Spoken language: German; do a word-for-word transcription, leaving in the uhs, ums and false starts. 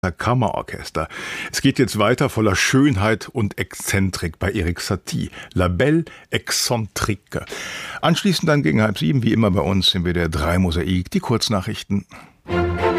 Kammerorchester. Es geht jetzt weiter voller Schönheit und Exzentrik bei Erik Satie. La Belle Excentrique. Anschließend dann gegen halb sieben, wie immer bei uns, im W D R drei Mosaik, die Kurznachrichten.